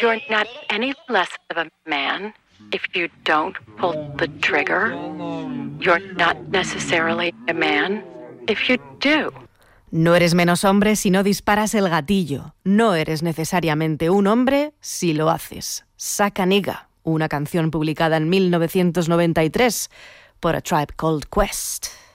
You're not any less of a man if you don't pull the trigger. You're not necessarily a man if you do. No eres menos hombre si no disparas el gatillo. No eres necesariamente un hombre si lo haces. Suck a Nigga, una canción publicada en 1993 por A Tribe Called Quest.